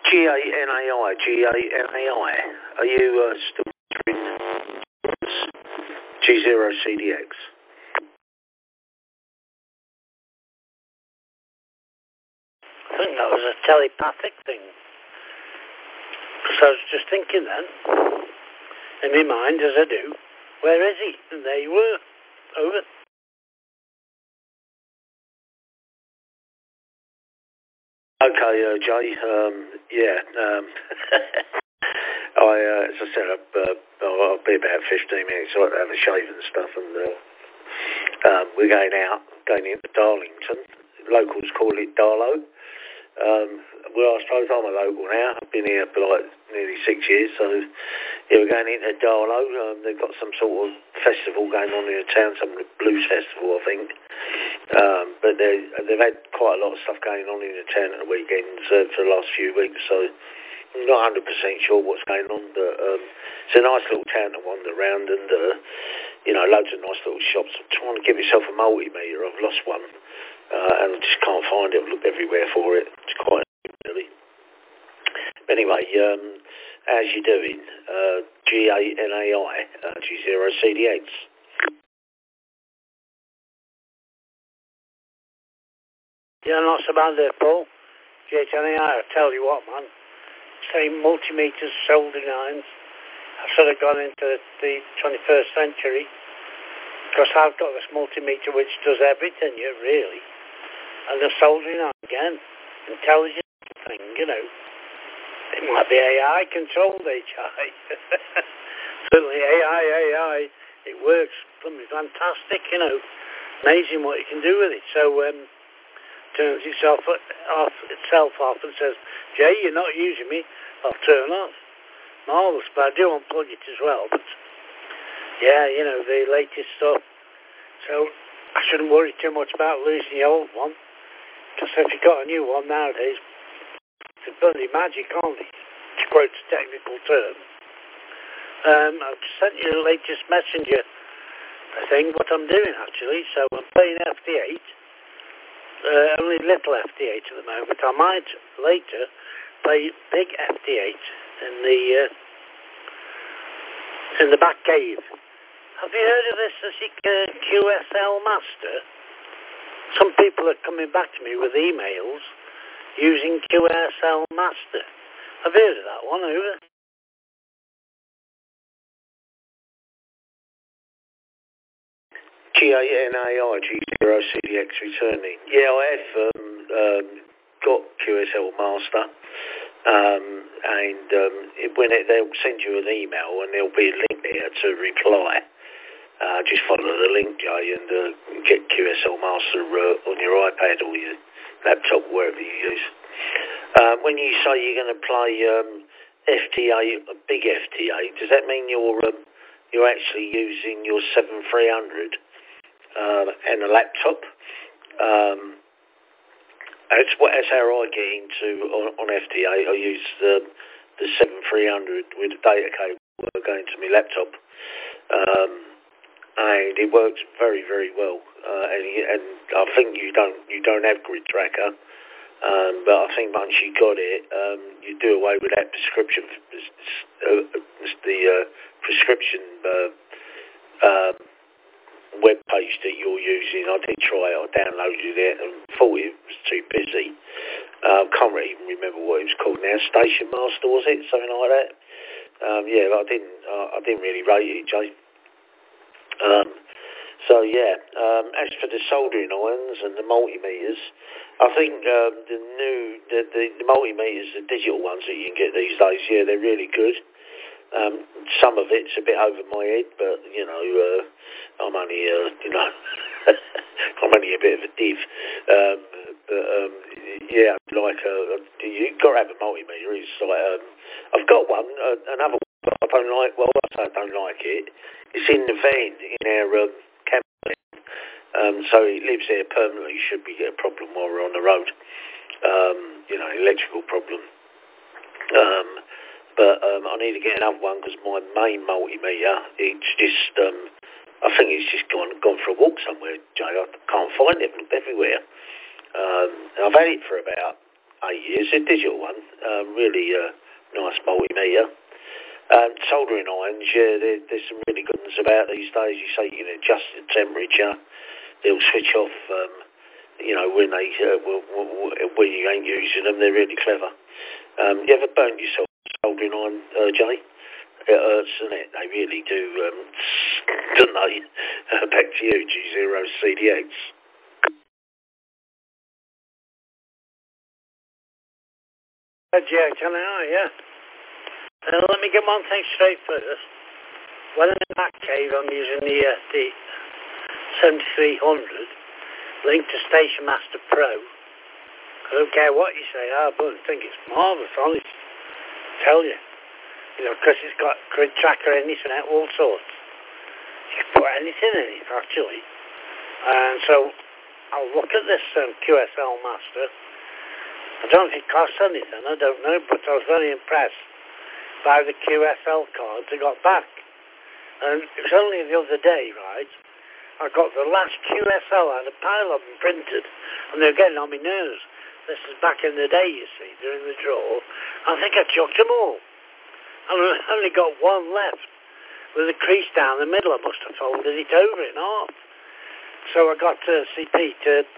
G-A-N-A-I, G-A-N-A-I. Are you still in G0CDX? I think that was a telepathic thing. Because I was just thinking then, in my mind, as I do, where is he? And there you were. Over. Okay, Jay. As I said, I'll be about 15 minutes. I have a shave and stuff, and we're going into Darlington. Locals call it Darlow. Well, I suppose I'm a local now. I've been here for like nearly 6 years, so yeah, we're going into Darlow. They've got some sort of festival going on in the town, some blues festival, I think. But they've had quite a lot of stuff going on in the town at the weekends for the last few weeks, so I'm not 100% sure what's going on, but it's a nice little town to wander around, and loads of nice little shops. I'm trying to get myself a multimeter. I've lost one, and I just can't find it. I've looked everywhere for it. It's quite really. Anyway, how's you doing? G-A-N-A-I, G0CDX. Yeah, not so bad there, Paul. G-A-N-A-I, I'll tell you what, man. Same multimeters, soldering irons. I've sort of gone into the 21st century because I've got this multimeter which does everything, really. And the soldering iron again, intelligent thing, It might be AI controlled, HI. Certainly AI, it works. It's fantastic, Amazing what you can do with it. So, turns itself off and says, Jay, you're not using me, I'll turn off. Marvellous, but I do unplug it as well. But yeah, the latest stuff. So I shouldn't worry too much about losing the old one, because if you've got a new one nowadays, it's bloody magic, aren't it? To quote a technical term. I've sent you the latest messenger thing, what I'm doing actually. So I'm playing FD8. Only little FD8 at the moment, but I might later play big FD8 in the back cave. Have you heard of this QSL Master? Some people are coming back to me with emails using QSL Master. Have you heard of that one? Over? G-A-N-A-I, G0CDX returning. Yeah, I have got QSL Master, they'll send you an email and there'll be a link there to reply. Just follow the link, Jay, and get QSL Master on your iPad or your laptop, wherever you use. When you say you're going to play FT8, a big FT8, does that mean you're actually using your 7300 and a laptop? That's how I get into on FT8. I use the 7300 with a data cable going to my laptop, and it works very, very well. And I think you don't have Grid Tracker, but I think once you got it, you do away with that prescription. The prescription web page that you're using. I did try it. I downloaded it and thought it was too busy. Can't really even remember what it was called now. Station Master, was it? Something like that. Yeah, I didn't really rate it, Jay. As for the soldering irons and the multimeters, I think the multimeters, the digital ones that you can get these days, yeah, they're really good. Some of it's a bit over my head, but I'm only I'm only a bit of a div. You've got to have a multimeter. It's like I've got one, another one, but I don't like. Well, I say I don't like it. It's in the van in our camper, so it lives there permanently. Should we get a problem while we're on the road, electrical problem. But I need to get another one because my main multimeter, it's just, I think it's just gone for a walk somewhere, Jay. I can't find it. I've looked everywhere. I've had it for about 8 years. A digital one, really nice multimeter. Soldering irons, yeah, there's some really good ones about these days. You say you can adjust the temperature, they'll switch off, when they when you ain't using them. They're really clever. You ever burnt yourself soldering iron, Jay? It hurts, doesn't it? They really do, don't they? Back to you, G0CDX. Yeah. Let me get one thing straight first. When I'm in that cave, I'm using the 7300 linked to Station Master Pro. I don't care what you say, I think it's marvellous, honestly. I tell you. Because it's got grid tracker in it and all sorts. You can put anything in it, actually. And so, I'll look at this QSL Master. I don't think it costs anything, I don't know, but I was very impressed by the QSL cards I got back. And it was only the other day, right, I got the last QSL, I had a pile of them printed, and they were getting on my nerves. This is back in the day, you see, they're in the drawer. I think I chucked them all. And I only got one left with a crease down the middle. I must have folded it over in half. So I got CP to